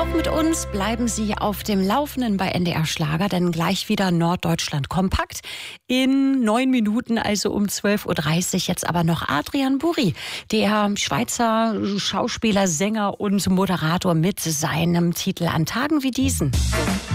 Auch mit uns bleiben Sie auf dem Laufenden bei NDR Schlager, denn gleich wieder Norddeutschland kompakt. In 9 Minuten, also um 12.30 Uhr, jetzt aber noch Adrian Bouri, der Schweizer Schauspieler, Sänger und Moderator mit seinem Titel An Tagen wie diesen.